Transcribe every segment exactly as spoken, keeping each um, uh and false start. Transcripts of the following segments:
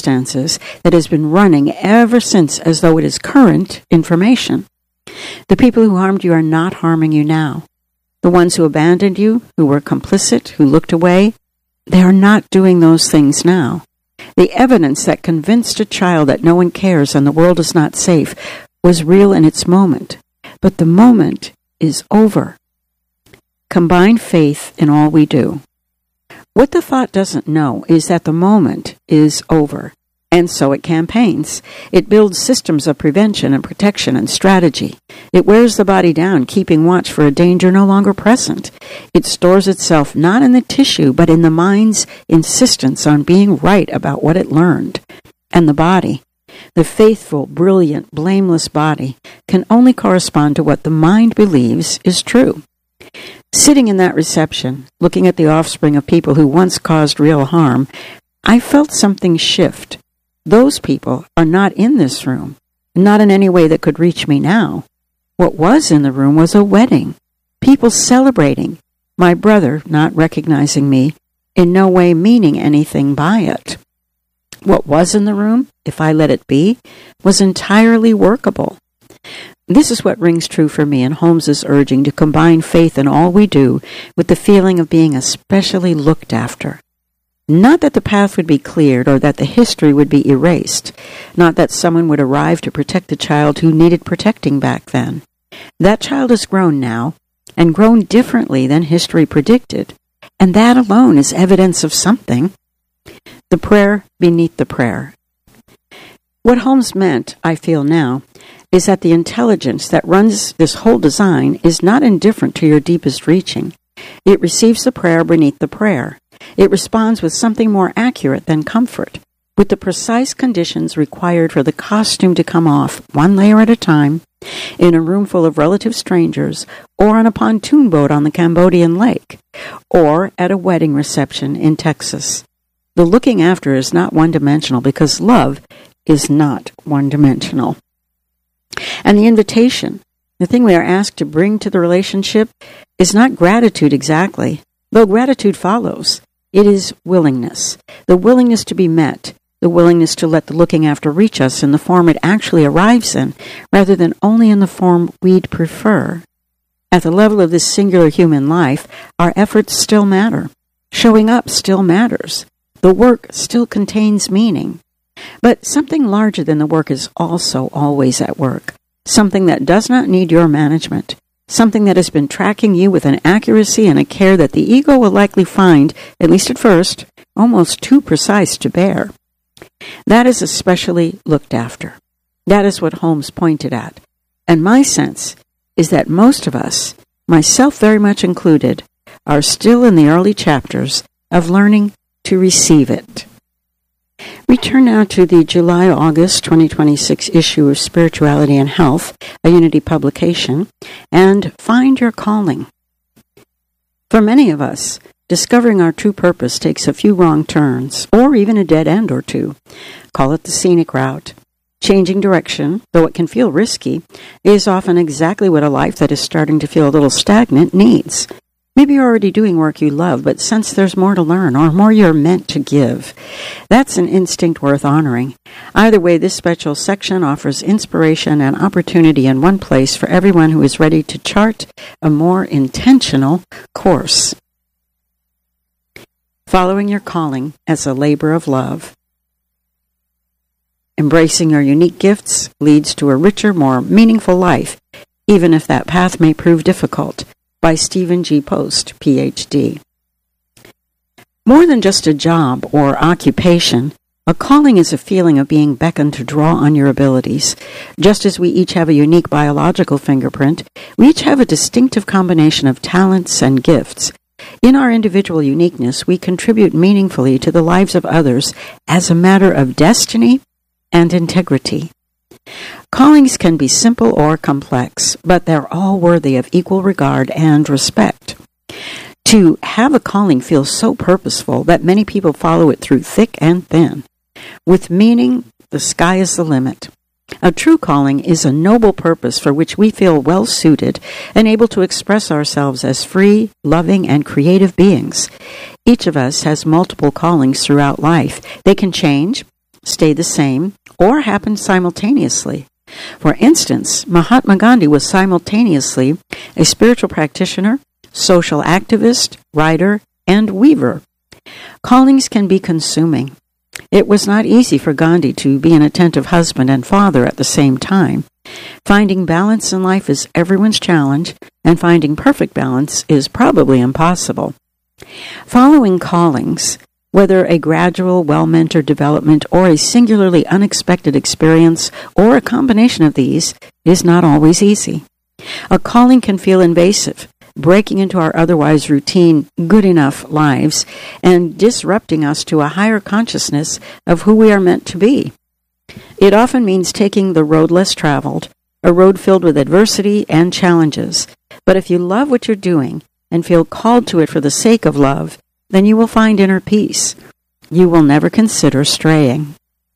circumstances that has been running ever since as though it is current information. The people who harmed you are not harming you now. The ones who abandoned you, who were complicit, who looked away, they are not doing those things now. The evidence that convinced a child that no one cares and the world is not safe was real in its moment. But the moment is over. Combine faith in all we do. What the thought doesn't know is that the moment is over. And so it campaigns. It builds systems of prevention and protection and strategy. It wears the body down, keeping watch for a danger no longer present. It stores itself not in the tissue, but in the mind's insistence on being right about what it learned. And the body, the faithful, brilliant, blameless body, can only correspond to what the mind believes is true. Sitting in that reception, looking at the offspring of people who once caused real harm, I felt something shift. Those people are not in this room, not in any way that could reach me now. What was in the room was a wedding, people celebrating, my brother not recognizing me, in no way meaning anything by it. What was in the room, if I let it be, was entirely workable. This is what rings true for me in Holmes's urging to combine faith in all we do with the feeling of being especially looked after. Not that the path would be cleared or that the history would be erased. Not that someone would arrive to protect the child who needed protecting back then. That child is grown now, and grown differently than history predicted. And that alone is evidence of something. The prayer beneath the prayer. What Holmes meant, I feel now, is that the intelligence that runs this whole design is not indifferent to your deepest reaching. It receives the prayer beneath the prayer. It responds with something more accurate than comfort, with the precise conditions required for the costume to come off, one layer at a time, in a room full of relative strangers, or on a pontoon boat on the Cambodian lake, or at a wedding reception in Texas. The looking after is not one-dimensional because love is not one-dimensional. And the invitation, the thing we are asked to bring to the relationship, is not gratitude exactly, though gratitude follows. It is willingness, the willingness to be met, the willingness to let the looking after reach us in the form it actually arrives in, rather than only in the form we'd prefer. At the level of this singular human life, our efforts still matter. Showing up still matters. The work still contains meaning. But something larger than the work is also always at work. Something that does not need your management. Something that has been tracking you with an accuracy and a care that the ego will likely find, at least at first, almost too precise to bear. That is especially looked after. That is what Holmes pointed at. And my sense is that most of us, myself very much included, are still in the early chapters of learning to receive it. We turn now to the July-August twenty twenty-six issue of Spirituality and Health, a Unity publication, and Find Your Calling. For many of us, discovering our true purpose takes a few wrong turns, or even a dead end or two. Call it the scenic route. Changing direction, though it can feel risky, is often exactly what a life that is starting to feel a little stagnant needs. Maybe you're already doing work you love, but sense there's more to learn or more you're meant to give. That's an instinct worth honoring. Either way, this special section offers inspiration and opportunity in one place for everyone who is ready to chart a more intentional course. Following your calling as a labor of love. Embracing your unique gifts leads to a richer, more meaningful life, even if that path may prove difficult. By Stephen G. Post, P H D. More than just a job or occupation, a calling is a feeling of being beckoned to draw on your abilities. Just as we each have a unique biological fingerprint, we each have a distinctive combination of talents and gifts. In our individual uniqueness, we contribute meaningfully to the lives of others as a matter of destiny and integrity. Callings can be simple or complex, but they're all worthy of equal regard and respect. To have a calling feels so purposeful that many people follow it through thick and thin. With meaning, the sky is the limit. A true calling is a noble purpose for which we feel well suited and able to express ourselves as free, loving, and creative beings. Each of us has multiple callings throughout life. They can change, stay the same, or happen simultaneously. For instance, Mahatma Gandhi was simultaneously a spiritual practitioner, social activist, writer, and weaver. Callings can be consuming. It was not easy for Gandhi to be an attentive husband and father at the same time. Finding balance in life is everyone's challenge, and finding perfect balance is probably impossible. Following callings, whether a gradual, well-mentored development or a singularly unexpected experience or a combination of these, is not always easy. A calling can feel invasive, breaking into our otherwise routine, good-enough lives and disrupting us to a higher consciousness of who we are meant to be. It often means taking the road less traveled, a road filled with adversity and challenges. But if you love what you're doing and feel called to it for the sake of love, then you will find inner peace. You will never consider straying.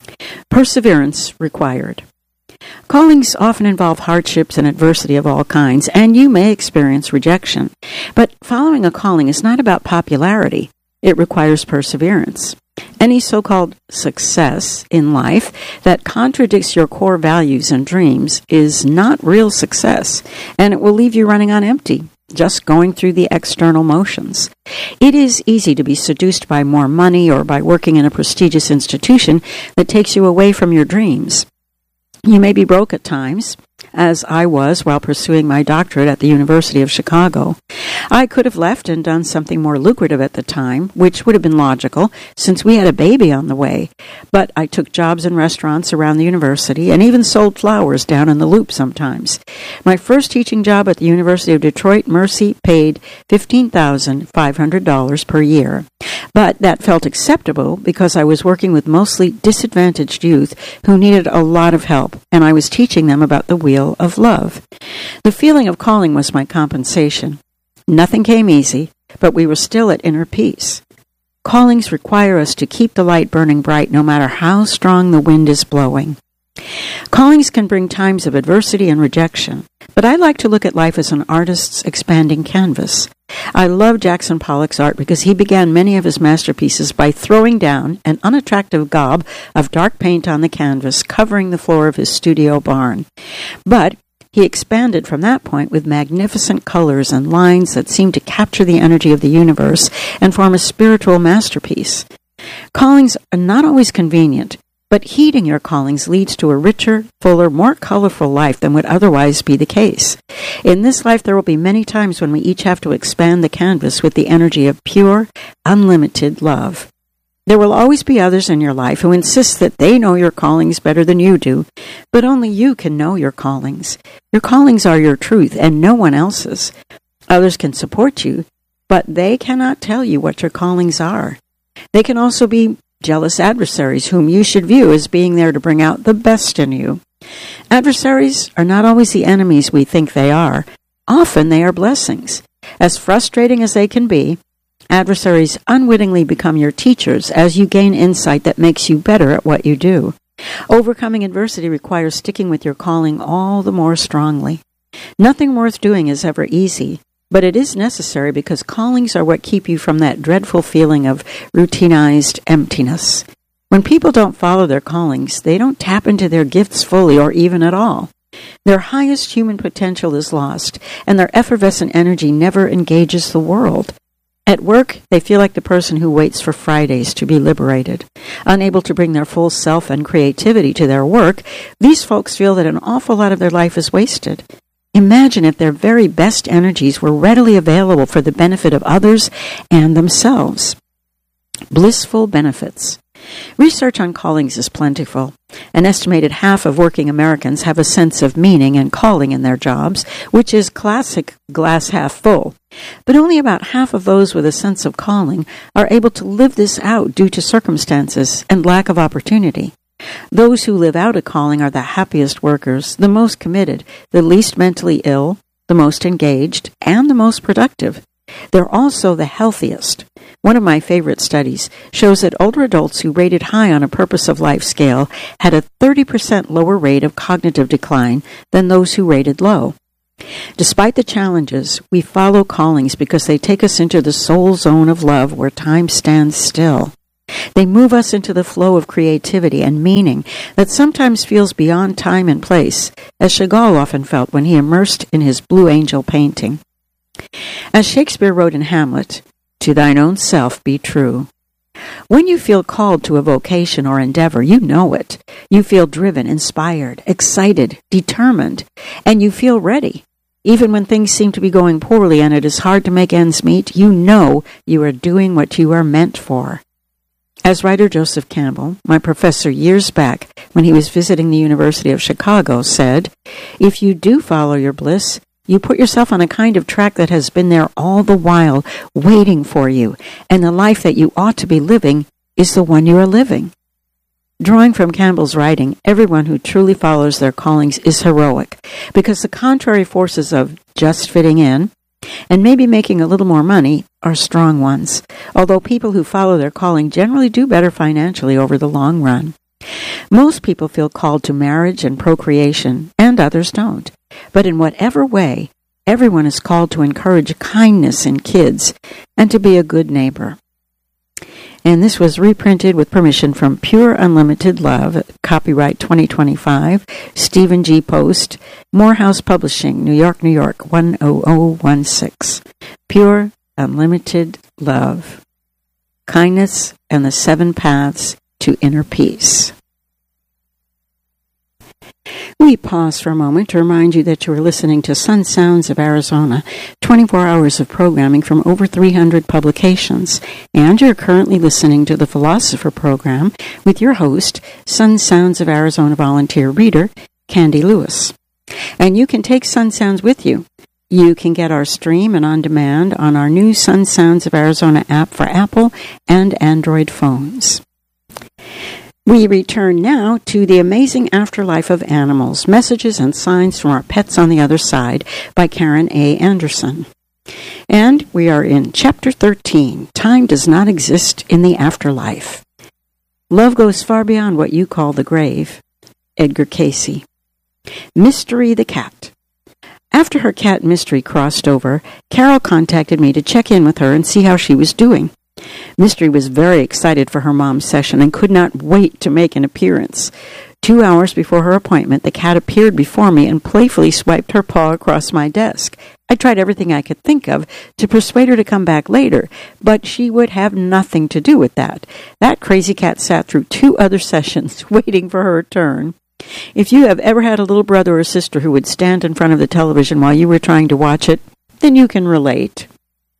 Perseverance required. Callings often involve hardships and adversity of all kinds, and you may experience rejection. But following a calling is not about popularity. It requires perseverance. Any so-called success in life that contradicts your core values and dreams is not real success, and it will leave you running on empty, just going through the external motions. It is easy to be seduced by more money or by working in a prestigious institution that takes you away from your dreams. You may be broke at times, as I was while pursuing my doctorate at the University of Chicago. I could have left and done something more lucrative at the time, which would have been logical since we had a baby on the way. But I took jobs in restaurants around the university and even sold flowers down in the Loop sometimes. My first teaching job at the University of Detroit Mercy paid fifteen thousand five hundred dollars per year. But that felt acceptable because I was working with mostly disadvantaged youth who needed a lot of help, and I was teaching them about the wheel of love. The feeling of calling was my compensation. Nothing came easy, but we were still at inner peace. Callings require us to keep the light burning bright no matter how strong the wind is blowing. Callings can bring times of adversity and rejection, but I like to look at life as an artist's expanding canvas. I love Jackson Pollock's art because he began many of his masterpieces by throwing down an unattractive gob of dark paint on the canvas, covering the floor of his studio barn. But he expanded from that point with magnificent colors and lines that seem to capture the energy of the universe and form a spiritual masterpiece. Callings are not always convenient, but heeding your callings leads to a richer, fuller, more colorful life than would otherwise be the case. In this life, there will be many times when we each have to expand the canvas with the energy of pure, unlimited love. There will always be others in your life who insist that they know your callings better than you do, but only you can know your callings. Your callings are your truth and no one else's. Others can support you, but they cannot tell you what your callings are. They can also be jealous adversaries whom you should view as being there to bring out the best in you. Adversaries are not always the enemies we think they are. Often they are blessings. As frustrating as they can be, adversaries unwittingly become your teachers as you gain insight that makes you better at what you do. Overcoming adversity requires sticking with your calling all the more strongly. Nothing worth doing is ever easy, but it is necessary because callings are what keep you from that dreadful feeling of routinized emptiness. When people don't follow their callings, they don't tap into their gifts fully or even at all. Their highest human potential is lost, and their effervescent energy never engages the world. At work, they feel like the person who waits for Fridays to be liberated. Unable to bring their full self and creativity to their work, these folks feel that an awful lot of their life is wasted. Imagine if their very best energies were readily available for the benefit of others and themselves. Blissful benefits. Research on callings is plentiful. An estimated half of working Americans have a sense of meaning and calling in their jobs, which is classic glass half full. But only about half of those with a sense of calling are able to live this out due to circumstances and lack of opportunity. Those who live out a calling are the happiest workers, the most committed, the least mentally ill, the most engaged, and the most productive. They're also the healthiest. One of my favorite studies shows that older adults who rated high on a purpose of life scale had a thirty percent lower rate of cognitive decline than those who rated low. Despite the challenges, we follow callings because they take us into the soul zone of love where time stands still. They move us into the flow of creativity and meaning that sometimes feels beyond time and place, as Chagall often felt when he immersed in his Blue Angel painting. As Shakespeare wrote in Hamlet, "To thine own self be true." When you feel called to a vocation or endeavor, you know it. You feel driven, inspired, excited, determined, and you feel ready. Even when things seem to be going poorly and it is hard to make ends meet, you know you are doing what you are meant for. As writer Joseph Campbell, my professor years back when he was visiting the University of Chicago, said, "If you do follow your bliss, you put yourself on a kind of track that has been there all the while, waiting for you, and the life that you ought to be living is the one you are living." Drawing from Campbell's writing, everyone who truly follows their callings is heroic, because the contrary forces of just fitting in and maybe making a little more money are strong ones, although people who follow their calling generally do better financially over the long run. Most people feel called to marriage and procreation, and others don't. But in whatever way, everyone is called to encourage kindness in kids and to be a good neighbor. And this was reprinted with permission from Pure Unlimited Love, copyright twenty twenty-five, Stephen G. Post, Morehouse Publishing, New York, New York, one oh oh one six. Pure Unlimited Love, Kindness and the Seven Paths to Inner Peace. We pause for a moment to remind you that you are listening to Sun Sounds of Arizona, twenty-four hours of programming from over three hundred publications, and you're currently listening to the Philosopher program with your host, Sun Sounds of Arizona volunteer reader, Candy Lewis. And you can take Sun Sounds with you. You can get our stream and on demand on our new Sun Sounds of Arizona app for Apple and Android phones. We return now to The Amazing Afterlife of Animals, Messages and Signs from Our Pets on the Other Side by Karen A. Anderson. And we are in Chapter thirteen, Time Does Not Exist in the Afterlife. Love Goes Far Beyond What You Call the Grave, Edgar Cayce. Mystery the Cat. After her cat Mystery crossed over, Carol contacted me to check in with her and see how she was doing. Mystery was very excited for her mom's session and could not wait to make an appearance. Two hours before her appointment, the cat appeared before me and playfully swiped her paw across my desk. I tried everything I could think of to persuade her to come back later, but she would have nothing to do with that. That crazy cat sat through two other sessions waiting for her turn. If you have ever had a little brother or sister who would stand in front of the television while you were trying to watch it, then you can relate.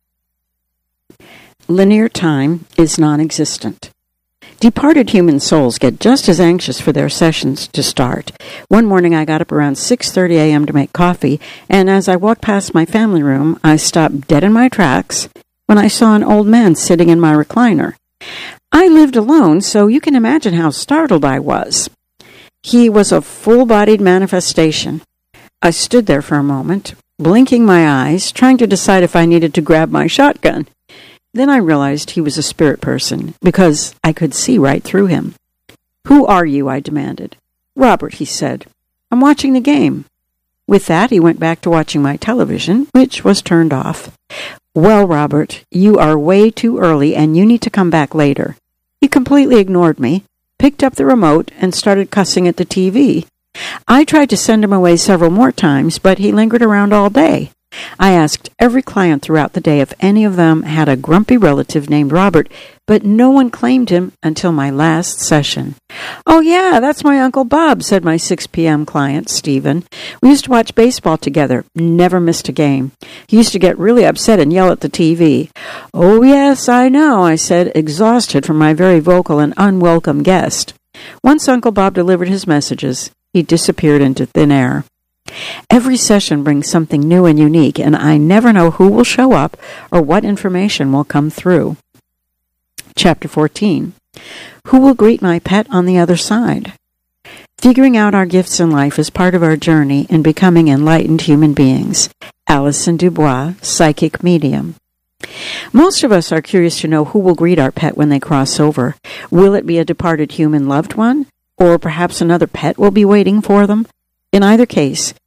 Linear time is non-existent. Departed human souls get just as anxious for their sessions to start. One morning I got up around six thirty a.m. to make coffee, and as I walked past my family room, I stopped dead in my tracks when I saw an old man sitting in my recliner. I lived alone, so you can imagine how startled I was. He was a full-bodied manifestation. I stood there for a moment, blinking my eyes, trying to decide if I needed to grab my shotgun. Then I realized he was a spirit person, because I could see right through him. "Who are you?" I demanded. "Robert," he said. "I'm watching the game." With that, he went back to watching my television, which was turned off. "Well, Robert, you are way too early, and you need to come back later." He completely ignored me, picked up the remote, and started cussing at the T V. I tried to send him away several more times, but he lingered around all day. I asked every client throughout the day if any of them had a grumpy relative named Robert, but no one claimed him until my last session. "Oh, yeah, that's my Uncle Bob," said my six p.m. client, Stephen. "We used to watch baseball together, never missed a game. He used to get really upset and yell at the T V. "Oh, yes, I know," I said, exhausted from my very vocal and unwelcome guest. Once Uncle Bob delivered his messages, he disappeared into thin air. Every session brings something new and unique, and I never know who will show up or what information will come through. Chapter fourteen. Who will greet my pet on the other side? Figuring out our gifts in life is part of our journey in becoming enlightened human beings. Alison Dubois, Psychic Medium. Most of us are curious to know who will greet our pet when they cross over. Will it be a departed human loved one? Or perhaps another pet will be waiting for them? In either case,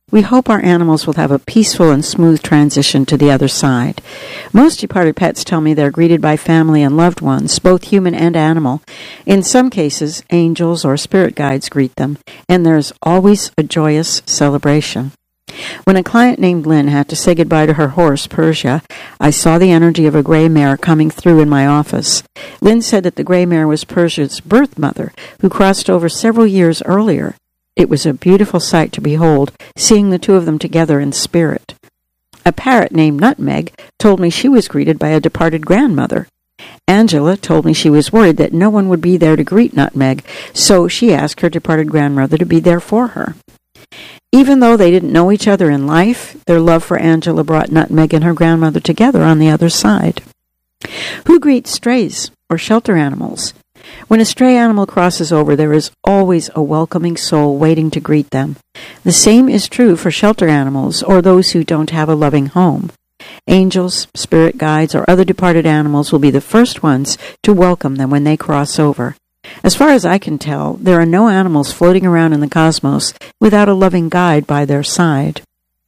we hope our animals will have a peaceful and smooth transition to the other side. Most departed pets tell me they're greeted by family and loved ones, both human and animal. In some cases, angels or spirit guides greet them, and there's always a joyous celebration. When a client named Lynn had to say goodbye to her horse, Persia, I saw the energy of a gray mare coming through in my office. Lynn said that the gray mare was Persia's birth mother, who crossed over several years earlier. It was a beautiful sight to behold, seeing the two of them together in spirit. A parrot named Nutmeg told me she was greeted by a departed grandmother. Angela told me she was worried that no one would be there to greet Nutmeg, so she asked her departed grandmother to be there for her. Even though they didn't know each other in life, their love for Angela brought Nutmeg and her grandmother together on the other side. Who greets strays or shelter animals? When a stray animal crosses over, there is always a welcoming soul waiting to greet them. The same is true for shelter animals or those who don't have a loving home. Angels, spirit guides, or other departed animals will be the first ones to welcome them when they cross over. As far as I can tell, there are no animals floating around in the cosmos without a loving guide by their side.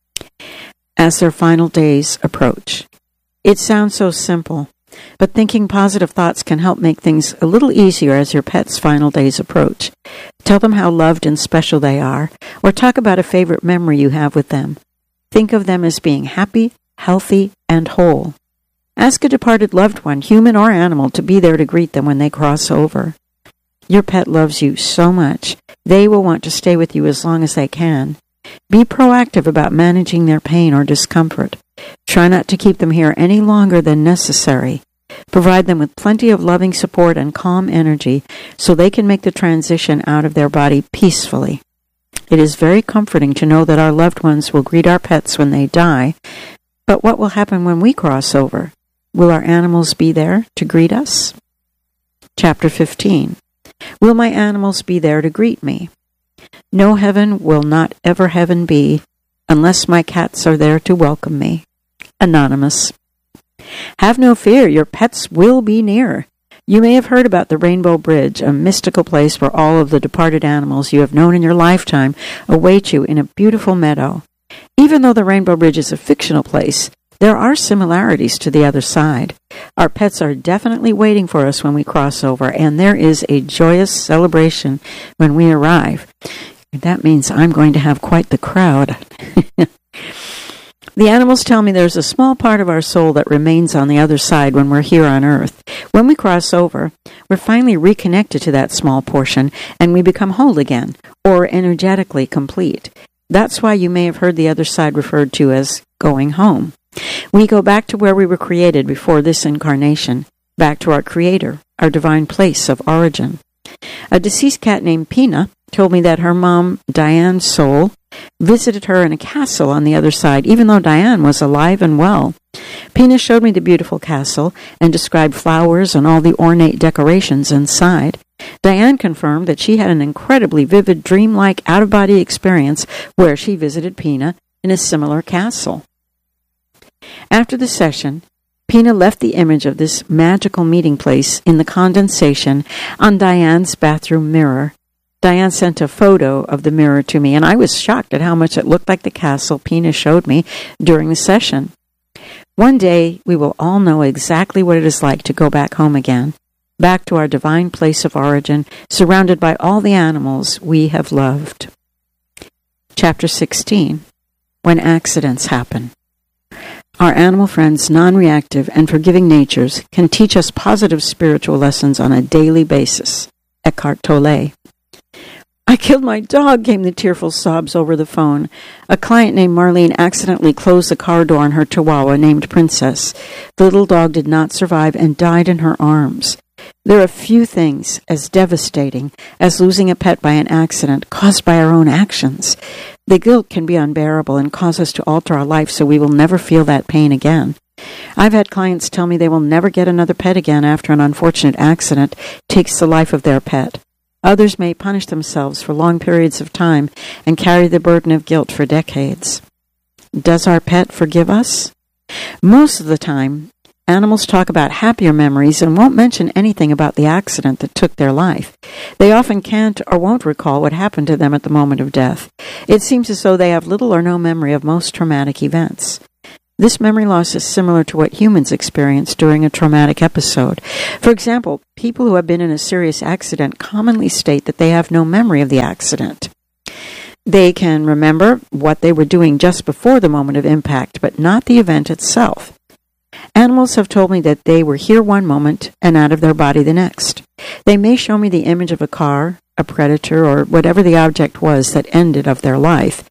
As their final days approach. It sounds so simple, but thinking positive thoughts can help make things a little easier as your pet's final days approach. Tell them how loved and special they are, or talk about a favorite memory you have with them. Think of them as being happy, healthy, and whole. Ask a departed loved one, human or animal, to be there to greet them when they cross over. Your pet loves you so much, they will want to stay with you as long as they can. Be proactive about managing their pain or discomfort. Try not to keep them here any longer than necessary. Provide them with plenty of loving support and calm energy so they can make the transition out of their body peacefully. It is very comforting to know that our loved ones will greet our pets when they die, but what will happen when we cross over? Will our animals be there to greet us? Chapter fifteen. Will my animals be there to greet me? No heaven will not ever heaven be, unless my cats are there to welcome me. Anonymous. Have no fear, your pets will be near. You may have heard about the Rainbow Bridge, a mystical place where all of the departed animals you have known in your lifetime await you in a beautiful meadow. Even though the Rainbow Bridge is a fictional place, there are similarities to the other side. Our pets are definitely waiting for us when we cross over, and there is a joyous celebration when we arrive. That means I'm going to have quite the crowd. The animals tell me there's a small part of our soul that remains on the other side when we're here on Earth. When we cross over, we're finally reconnected to that small portion, and we become whole again, or energetically complete. That's why you may have heard the other side referred to as going home. We go back to where we were created before this incarnation, back to our Creator, our divine place of origin. A deceased cat named Pina told me that her mom, Diane's soul, visited her in a castle on the other side, even though Diane was alive and well. Pina showed me the beautiful castle and described flowers and all the ornate decorations inside. Diane confirmed that she had an incredibly vivid, dreamlike, out-of-body experience where she visited Pina in a similar castle. After the session, Pina left the image of this magical meeting place in the condensation on Diane's bathroom mirror. Diane sent a photo of the mirror to me, and I was shocked at how much it looked like the castle Pina showed me during the session. One day, we will all know exactly what it is like to go back home again, back to our divine place of origin, surrounded by all the animals we have loved. Chapter sixteen. When accidents happen. Our animal friends' non-reactive and forgiving natures can teach us positive spiritual lessons on a daily basis. Eckhart Tolle. I killed my dog, came the tearful sobs over the phone. A client named Marlene accidentally closed the car door on her chihuahua named Princess. The little dog did not survive and died in her arms. There are few things as devastating as losing a pet by an accident caused by our own actions. The guilt can be unbearable and cause us to alter our life so we will never feel that pain again. I've had clients tell me they will never get another pet again after an unfortunate accident takes the life of their pet. Others may punish themselves for long periods of time and carry the burden of guilt for decades. Does our pet forgive us? Most of the time, Animals talk about happier memories and won't mention anything about the accident that took their life. They often can't or won't recall what happened to them at the moment of death. It seems as though they have little or no memory of most traumatic events. This memory loss is similar to what humans experience during a traumatic episode. For example, people who have been in a serious accident commonly state that they have no memory of the accident. They can remember what they were doing just before the moment of impact, but not the event itself. Animals have told me that they were here one moment and out of their body the next. They may show me the image of a car, a predator, or whatever the object was that ended of their life,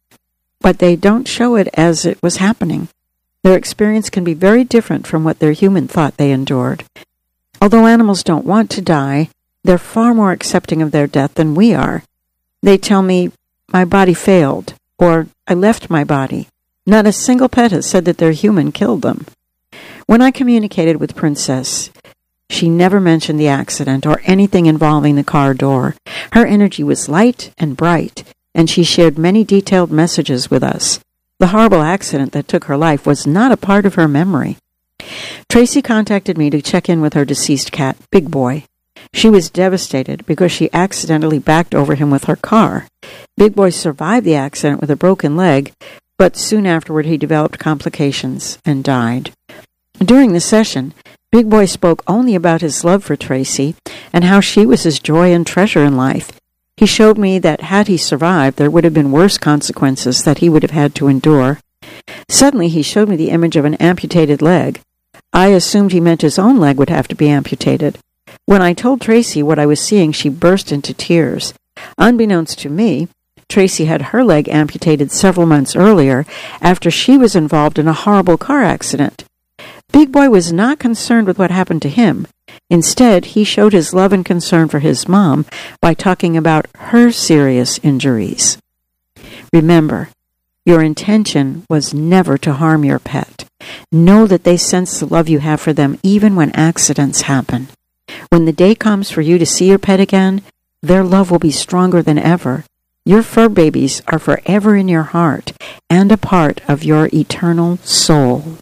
but they don't show it as it was happening. Their experience can be very different from what their human thought they endured. Although animals don't want to die, they're far more accepting of their death than we are. They tell me, "My body failed," or "I left my body." Not a single pet has said that their human killed them. When I communicated with Princess, she never mentioned the accident or anything involving the car door. Her energy was light and bright, and she shared many detailed messages with us. The horrible accident that took her life was not a part of her memory. Tracy contacted me to check in with her deceased cat, Big Boy. She was devastated because she accidentally backed over him with her car. Big Boy survived the accident with a broken leg, but soon afterward he developed complications and died. During the session, Big Boy spoke only about his love for Tracy and how she was his joy and treasure in life. He showed me that had he survived, there would have been worse consequences that he would have had to endure. Suddenly, he showed me the image of an amputated leg. I assumed he meant his own leg would have to be amputated. When I told Tracy what I was seeing, she burst into tears. Unbeknownst to me, Tracy had her leg amputated several months earlier after she was involved in a horrible car accident. Big Boy was not concerned with what happened to him. Instead, he showed his love and concern for his mom by talking about her serious injuries. Remember, your intention was never to harm your pet. Know that they sense the love you have for them even when accidents happen. When the day comes for you to see your pet again, their love will be stronger than ever. Your fur babies are forever in your heart and a part of your eternal soul.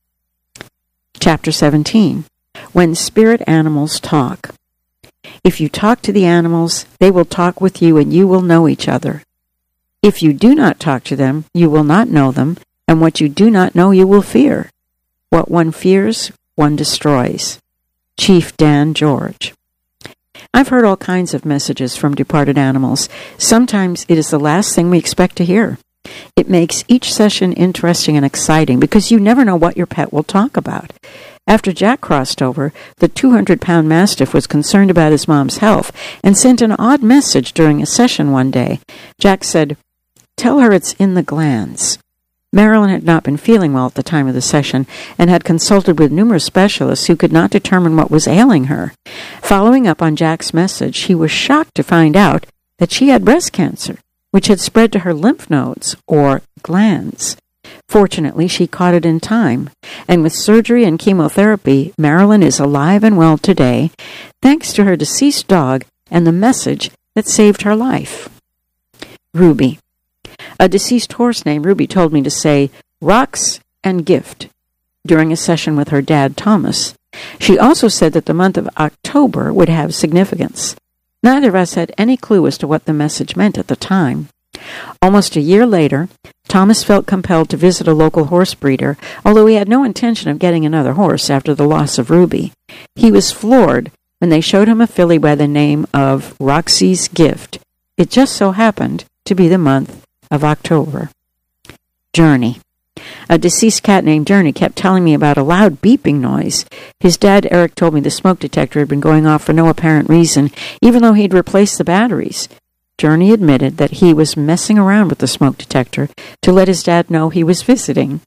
Chapter seventeen. When Spirit Animals Talk. If you talk to the animals, they will talk with you and you will know each other. If you do not talk to them, you will not know them, and what you do not know you will fear. What one fears, one destroys. Chief Dan George. I've heard all kinds of messages from departed animals. Sometimes it is the last thing we expect to hear. It makes each session interesting and exciting because you never know what your pet will talk about. After Jack crossed over, the two hundred pound Mastiff was concerned about his mom's health and sent an odd message during a session one day. Jack said, "Tell her it's in the glands." Marilyn had not been feeling well at the time of the session and had consulted with numerous specialists who could not determine what was ailing her. Following up on Jack's message, she was shocked to find out that she had breast cancer, which had spread to her lymph nodes, or glands. Fortunately, she caught it in time, and with surgery and chemotherapy, Marilyn is alive and well today, thanks to her deceased dog and the message that saved her life. Ruby. A deceased horse named Ruby told me to say, "Rocks and gift," during a session with her dad, Thomas. She also said that the month of October would have significance. Neither of us had any clue as to what the message meant at the time. Almost a year later, Thomas felt compelled to visit a local horse breeder, although he had no intention of getting another horse after the loss of Ruby. He was floored when they showed him a filly by the name of Roxy's Gift. It just so happened to be the month of October. Journey. A deceased cat named Journey kept telling me about a loud beeping noise. His dad, Eric, told me the smoke detector had been going off for no apparent reason, even though he'd replaced the batteries. Journey admitted that he was messing around with the smoke detector to let his dad know he was visiting.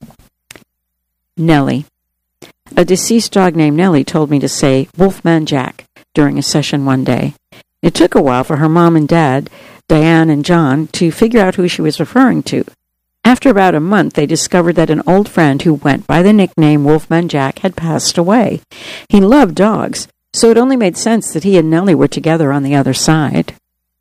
Nellie. A deceased dog named Nellie told me to say Wolfman Jack during a session one day. It took a while for her mom and dad, Diane and John, to figure out who she was referring to. After about a month, they discovered that an old friend who went by the nickname Wolfman Jack had passed away. He loved dogs, so it only made sense that he and Nellie were together on the other side.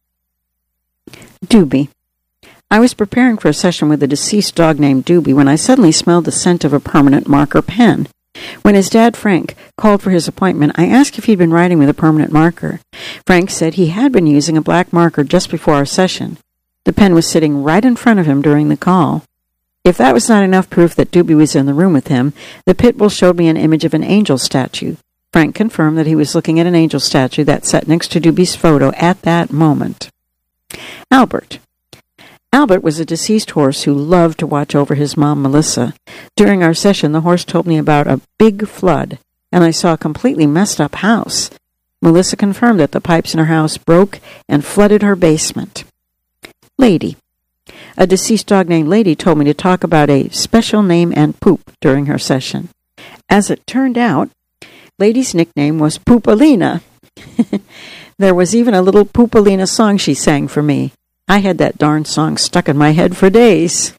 Doobie. I was preparing for a session with a deceased dog named Doobie when I suddenly smelled the scent of a permanent marker pen. When his dad, Frank, called for his appointment, I asked if he'd been writing with a permanent marker. Frank said he had been using a black marker just before our session. The pen was sitting right in front of him during the call. If that was not enough proof that Doobie was in the room with him, the pit bull showed me an image of an angel statue. Frank confirmed that he was looking at an angel statue that sat next to Doobie's photo at that moment. Albert. Albert was a deceased horse who loved to watch over his mom, Melissa. During our session, the horse told me about a big flood, and I saw a completely messed up house. Melissa confirmed that the pipes in her house broke and flooded her basement. Lady. A deceased dog named Lady told me to talk about a special name and poop during her session. As it turned out, Lady's nickname was Poopalina. There was even a little Poopalina song she sang for me. I had that darn song stuck in my head for days.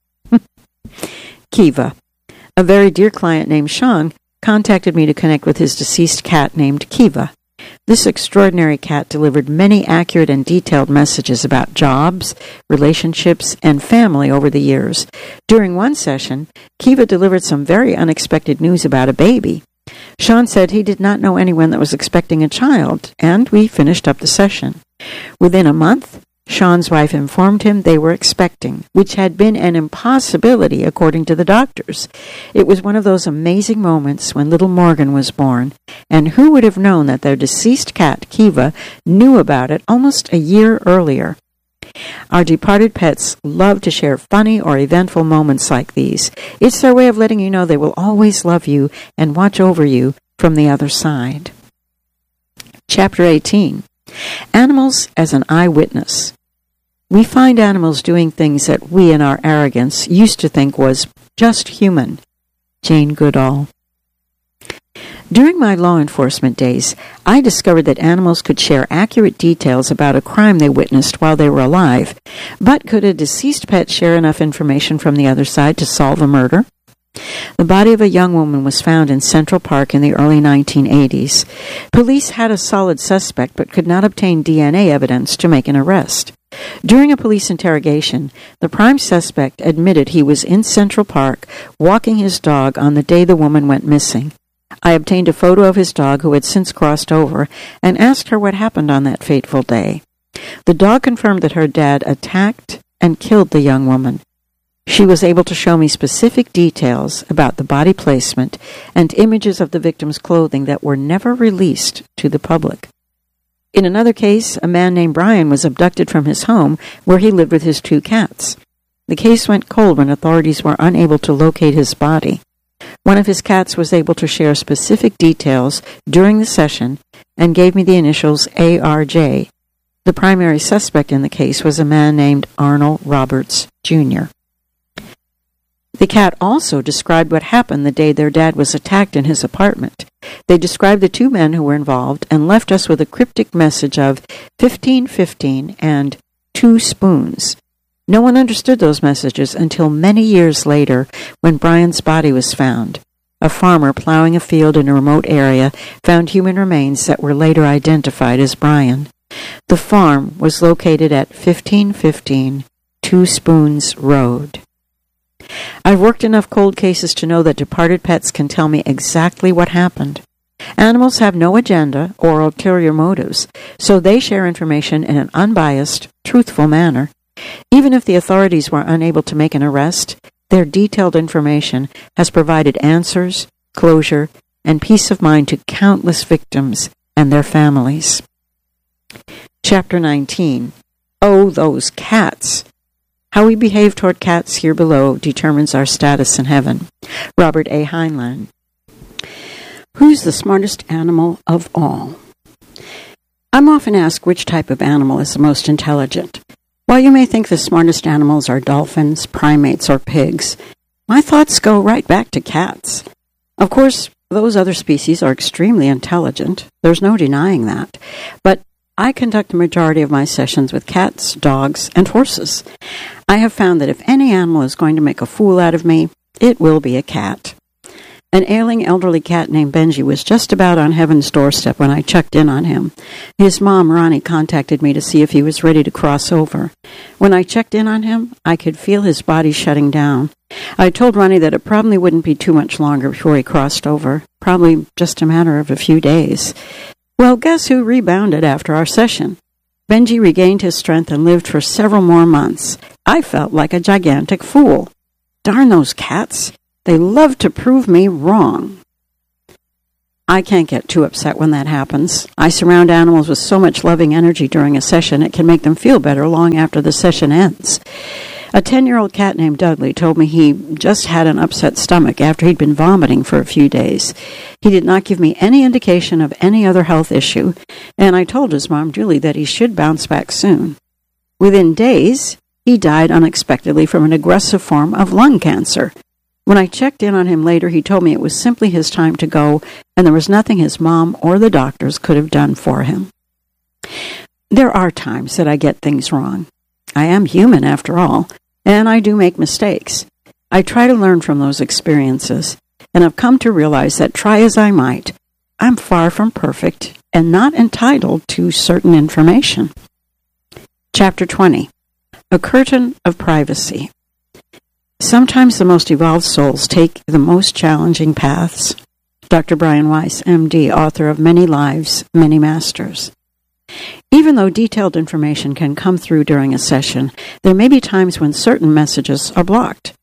Kiva. A very dear client named Sean contacted me to connect with his deceased cat named Kiva. This extraordinary cat delivered many accurate and detailed messages about jobs, relationships, and family over the years. During one session, Kiva delivered some very unexpected news about a baby. Sean said he did not know anyone that was expecting a child, and we finished up the session. Within a month, Sean's wife informed him they were expecting, which had been an impossibility according to the doctors. It was one of those amazing moments when little Morgan was born, and who would have known that their deceased cat, Kiva, knew about it almost a year earlier. Our departed pets love to share funny or eventful moments like these. It's their way of letting you know they will always love you and watch over you from the other side. Chapter eighteen. Animals as an eyewitness. We find animals doing things that we, in our arrogance, used to think was just human. Jane Goodall. During my law enforcement days, I discovered that animals could share accurate details about a crime they witnessed while they were alive. But could a deceased pet share enough information from the other side to solve a murder? The body of a young woman was found in Central Park in the early nineteen eighties. Police had a solid suspect but could not obtain D N A evidence to make an arrest. During a police interrogation, the prime suspect admitted he was in Central Park walking his dog on the day the woman went missing. I obtained a photo of his dog, who had since crossed over, and asked her what happened on that fateful day. The dog confirmed that her dad attacked and killed the young woman. She was able to show me specific details about the body placement and images of the victim's clothing that were never released to the public. In another case, a man named Brian was abducted from his home where he lived with his two cats. The case went cold when authorities were unable to locate his body. One of his cats was able to share specific details during the session and gave me the initials A R J. The primary suspect in the case was a man named Arnold Roberts, Junior The cat also described what happened the day their dad was attacked in his apartment. They described the two men who were involved and left us with a cryptic message of fifteen fifteen and two spoons. No one understood those messages until many years later when Brian's body was found. A farmer plowing a field in a remote area found human remains that were later identified as Brian. The farm was located at fifteen fifteen Two Spoons Road. I've worked enough cold cases to know that departed pets can tell me exactly what happened. Animals have no agenda or ulterior motives, so they share information in an unbiased, truthful manner. Even if the authorities were unable to make an arrest, their detailed information has provided answers, closure, and peace of mind to countless victims and their families. Chapter nineteen. Oh, those cats! How we behave toward cats here below determines our status in heaven. Robert A. Heinlein. Who's the smartest animal of all? I'm often asked which type of animal is the most intelligent. While you may think the smartest animals are dolphins, primates, or pigs, my thoughts go right back to cats. Of course, those other species are extremely intelligent. There's no denying that. But I conduct the majority of my sessions with cats, dogs, and horses. I have found that if any animal is going to make a fool out of me, it will be a cat. An ailing elderly cat named Benji was just about on heaven's doorstep when I checked in on him. His mom, Ronnie, contacted me to see if he was ready to cross over. When I checked in on him, I could feel his body shutting down. I told Ronnie that it probably wouldn't be too much longer before he crossed over, probably just a matter of a few days. Well, guess who rebounded after our session? Benji regained his strength and lived for several more months. I felt like a gigantic fool. Darn those cats. They love to prove me wrong. I can't get too upset when that happens. I surround animals with so much loving energy during a session, it can make them feel better long after the session ends. A ten-year-old cat named Dudley told me he just had an upset stomach after he'd been vomiting for a few days. He did not give me any indication of any other health issue, and I told his mom, Julie, that he should bounce back soon. Within days, he died unexpectedly from an aggressive form of lung cancer. When I checked in on him later, he told me it was simply his time to go, and there was nothing his mom or the doctors could have done for him. There are times that I get things wrong. I am human, after all, and I do make mistakes. I try to learn from those experiences, and I've come to realize that, try as I might, I'm far from perfect and not entitled to certain information. Chapter twenty. A Curtain of Privacy. Sometimes the most evolved souls take the most challenging paths. Doctor Brian Weiss, M D, author of Many Lives, Many Masters. Even though detailed information can come through during a session, there may be times when certain messages are blocked.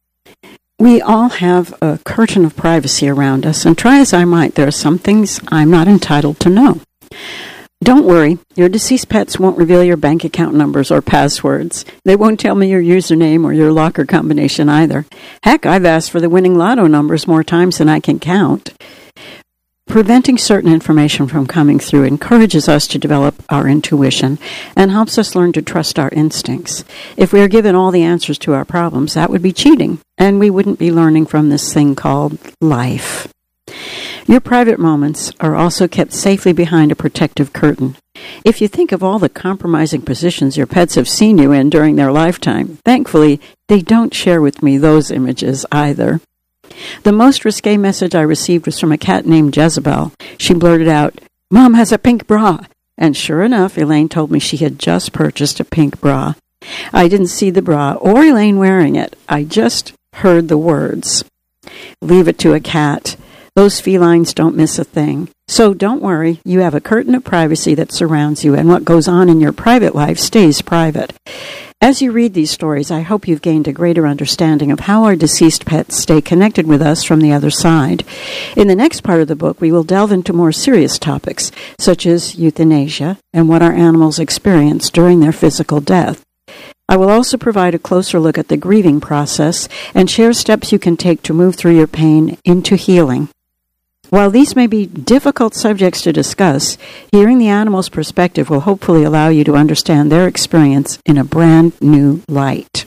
We all have a curtain of privacy around us, and try as I might, there are some things I'm not entitled to know. Don't worry, your deceased pets won't reveal your bank account numbers or passwords. They won't tell me your username or your locker combination either. Heck, I've asked for the winning lotto numbers more times than I can count. Preventing certain information from coming through encourages us to develop our intuition and helps us learn to trust our instincts. If we are given all the answers to our problems, that would be cheating, and we wouldn't be learning from this thing called life. Your private moments are also kept safely behind a protective curtain. If you think of all the compromising positions your pets have seen you in during their lifetime, thankfully, they don't share with me those images either. The most risque message I received was from a cat named Jezebel. She blurted out, "Mom has a pink bra." And sure enough, Elaine told me she had just purchased a pink bra. I didn't see the bra or Elaine wearing it. I just heard the words. Leave it to a cat. Those felines don't miss a thing. So don't worry, you have a curtain of privacy that surrounds you, and what goes on in your private life stays private. As you read these stories, I hope you've gained a greater understanding of how our deceased pets stay connected with us from the other side. In the next part of the book, we will delve into more serious topics, such as euthanasia and what our animals experience during their physical death. I will also provide a closer look at the grieving process and share steps you can take to move through your pain into healing. While these may be difficult subjects to discuss, hearing the animal's perspective will hopefully allow you to understand their experience in a brand new light.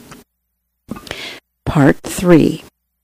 Part three.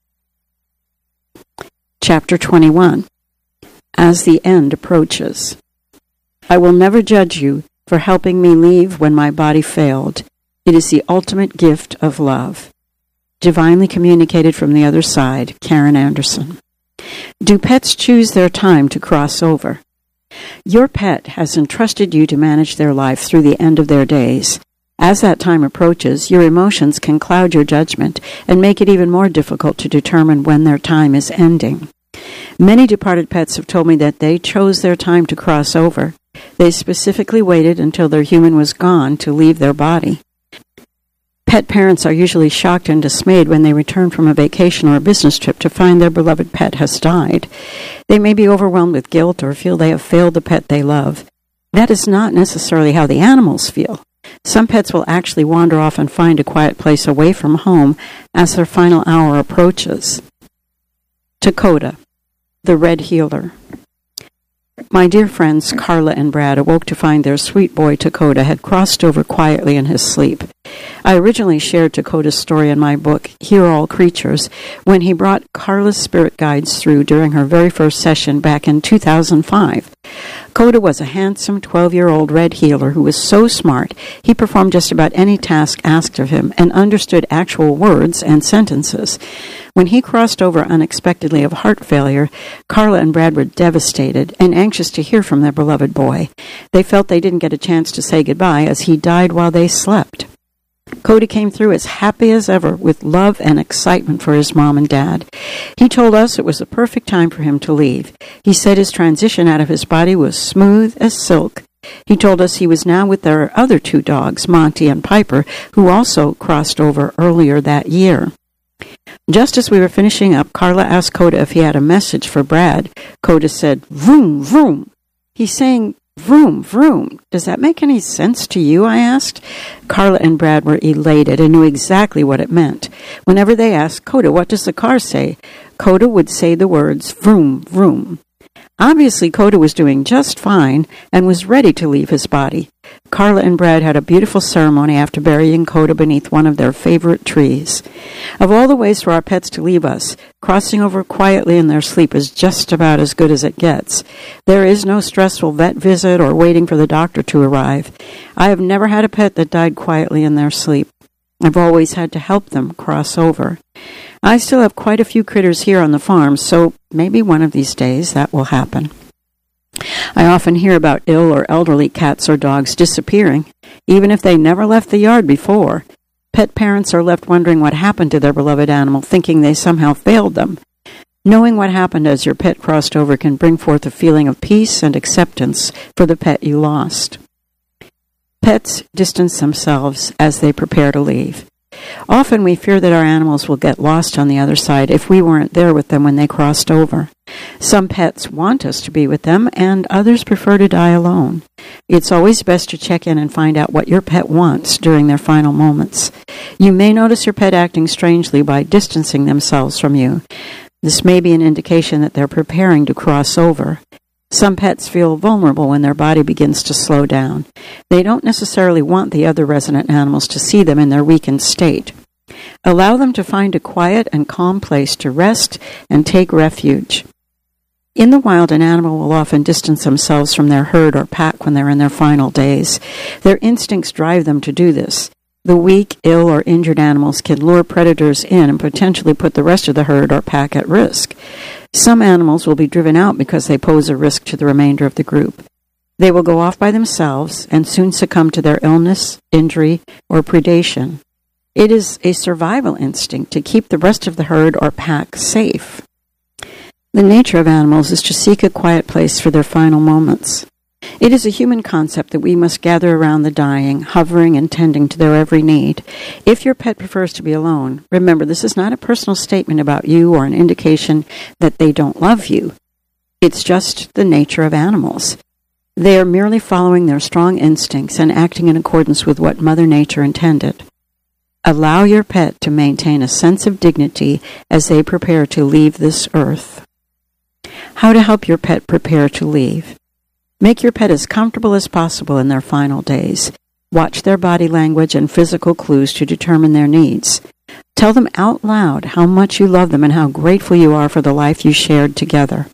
Chapter twenty-one. As the end approaches. I will never judge you for helping me leave when my body failed. It is the ultimate gift of love. Divinely communicated from the other side, Karen Anderson. Do pets choose their time to cross over? Your pet has entrusted you to manage their life through the end of their days. As that time approaches, your emotions can cloud your judgment and make it even more difficult to determine when their time is ending. Many departed pets have told me that they chose their time to cross over. They specifically waited until their human was gone to leave their body. Pet parents are usually shocked and dismayed when they return from a vacation or a business trip to find their beloved pet has died. They may be overwhelmed with guilt or feel they have failed the pet they love. That is not necessarily how the animals feel. Some pets will actually wander off and find a quiet place away from home as their final hour approaches. Dakota, the Red Healer. My dear friends Carla and Brad awoke to find their sweet boy Dakota had crossed over quietly in his sleep. I originally shared Dakota's story in my book, Hear All Creatures, when he brought Carla's spirit guides through during her very first session back in two thousand five. Coda was a handsome twelve-year-old red healer who was so smart he performed just about any task asked of him and understood actual words and sentences. When he crossed over unexpectedly of heart failure, Carla and Brad were devastated and anxious to hear from their beloved boy. They felt they didn't get a chance to say goodbye as he died while they slept. Cody came through as happy as ever with love and excitement for his mom and dad. He told us it was the perfect time for him to leave. He said his transition out of his body was smooth as silk. He told us he was now with their other two dogs, Monty and Piper, who also crossed over earlier that year. Just as we were finishing up, Carla asked Coda if he had a message for Brad. Coda said, "Vroom, vroom." He's saying, "Vroom, vroom." Does that make any sense to you? I asked. Carla and Brad were elated and knew exactly what it meant. Whenever they asked Coda, "What does the car say?" Coda would say the words, "Vroom, vroom." Obviously, Coda was doing just fine and was ready to leave his body. Carla and Brad had a beautiful ceremony after burying Coda beneath one of their favorite trees. Of all the ways for our pets to leave us, crossing over quietly in their sleep is just about as good as it gets. There is no stressful vet visit or waiting for the doctor to arrive. I have never had a pet that died quietly in their sleep. I've always had to help them cross over. I still have quite a few critters here on the farm, so maybe one of these days that will happen. I often hear about ill or elderly cats or dogs disappearing, even if they never left the yard before. Pet parents are left wondering what happened to their beloved animal, thinking they somehow failed them. Knowing what happened as your pet crossed over can bring forth a feeling of peace and acceptance for the pet you lost. Pets distance themselves as they prepare to leave. Often we fear that our animals will get lost on the other side if we weren't there with them when they crossed over. Some pets want us to be with them, and others prefer to die alone. It's always best to check in and find out what your pet wants during their final moments. You may notice your pet acting strangely by distancing themselves from you. This may be an indication that they're preparing to cross over. Some pets feel vulnerable when their body begins to slow down. They don't necessarily want the other resident animals to see them in their weakened state. Allow them to find a quiet and calm place to rest and take refuge. In the wild, an animal will often distance themselves from their herd or pack when they're in their final days. Their instincts drive them to do this. The weak, ill, or injured animals can lure predators in and potentially put the rest of the herd or pack at risk. Some animals will be driven out because they pose a risk to the remainder of the group. They will go off by themselves and soon succumb to their illness, injury, or predation. It is a survival instinct to keep the rest of the herd or pack safe. The nature of animals is to seek a quiet place for their final moments. It is a human concept that we must gather around the dying, hovering and tending to their every need. If your pet prefers to be alone, remember this is not a personal statement about you or an indication that they don't love you. It's just the nature of animals. They are merely following their strong instincts and acting in accordance with what Mother Nature intended. Allow your pet to maintain a sense of dignity as they prepare to leave this earth. How to help your pet prepare to leave. Make your pet as comfortable as possible in their final days. Watch their body language and physical clues to determine their needs. Tell them out loud how much you love them and how grateful you are for the life you shared together.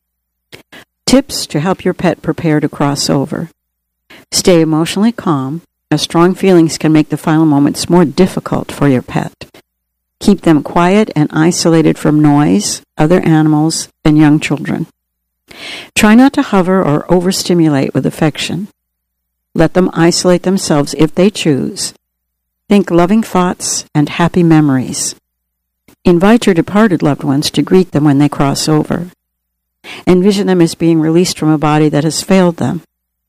Tips to help your pet prepare to cross over. Stay emotionally calm, as strong feelings can make the final moments more difficult for your pet. Keep them quiet and isolated from noise, other animals, and young children. Try not to hover or overstimulate with affection. Let them isolate themselves if they choose. Think loving thoughts and happy memories. Invite your departed loved ones to greet them when they cross over. Envision them as being released from a body that has failed them.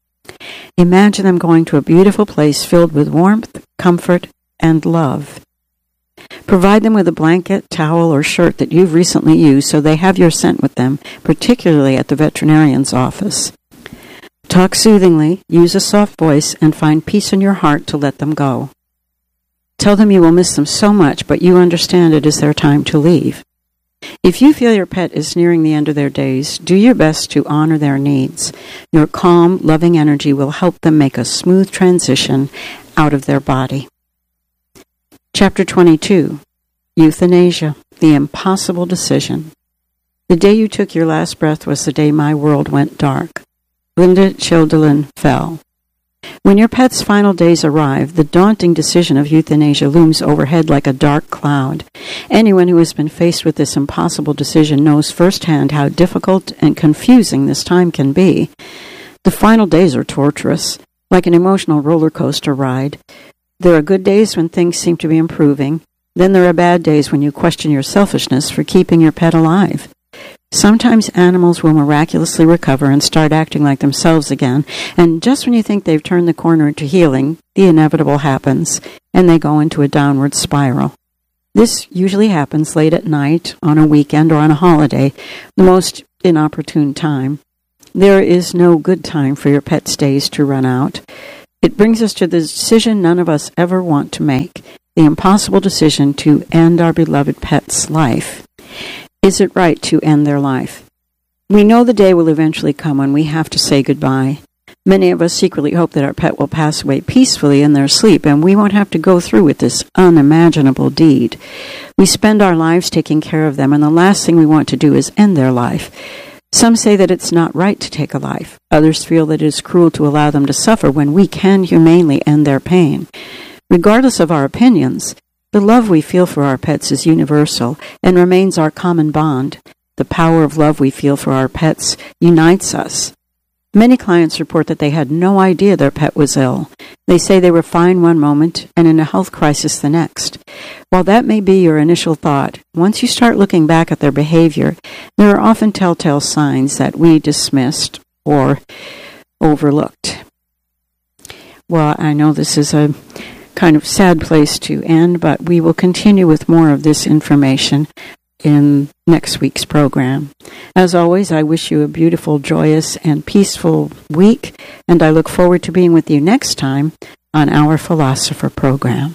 Imagine them going to a beautiful place filled with warmth, comfort, and love. Provide them with a blanket, towel, or shirt that you've recently used so they have your scent with them, particularly at the veterinarian's office. Talk soothingly, use a soft voice, and find peace in your heart to let them go. Tell them you will miss them so much, but you understand it is their time to leave. If you feel your pet is nearing the end of their days, do your best to honor their needs. Your calm, loving energy will help them make a smooth transition out of their body. Chapter twenty-two, Euthanasia, the Impossible Decision. The day you took your last breath was the day my world went dark. Linda Childelin fell. When your pet's final days arrive, the daunting decision of euthanasia looms overhead like a dark cloud. Anyone who has been faced with this impossible decision knows firsthand how difficult and confusing this time can be. The final days are torturous, like an emotional roller coaster ride. There are good days when things seem to be improving. Then there are bad days when you question your selfishness for keeping your pet alive. Sometimes animals will miraculously recover and start acting like themselves again, and just when you think they've turned the corner into healing, the inevitable happens, and they go into a downward spiral. This usually happens late at night, on a weekend, or on a holiday, the most inopportune time. There is no good time for your pet's days to run out. It brings us to the decision none of us ever want to make, the impossible decision to end our beloved pet's life. Is it right to end their life? We know the day will eventually come when we have to say goodbye. Many of us secretly hope that our pet will pass away peacefully in their sleep, and we won't have to go through with this unimaginable deed. We spend our lives taking care of them, and the last thing we want to do is end their life. Some say that it's not right to take a life. Others feel that it is cruel to allow them to suffer when we can humanely end their pain. Regardless of our opinions, the love we feel for our pets is universal and remains our common bond. The power of love we feel for our pets unites us. Many clients report that they had no idea their pet was ill. They say they were fine one moment and in a health crisis the next. While that may be your initial thought, once you start looking back at their behavior, there are often telltale signs that we dismissed or overlooked. Well, I know this is a kind of sad place to end, but we will continue with more of this information in next week's program. As always, I wish you a beautiful, joyous, and peaceful week, and I look forward to being with you next time on Our Philosopher program.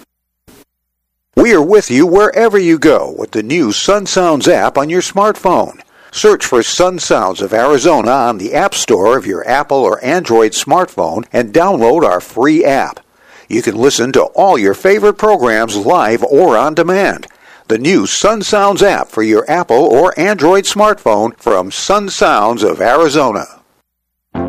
We are with you wherever you go with the new Sun Sounds app on your smartphone. Search for Sun Sounds of Arizona on the App Store of your Apple or Android smartphone and download our free app. You can listen to all your favorite programs live or on demand. The new Sun Sounds app for your Apple or Android smartphone from Sun Sounds of Arizona.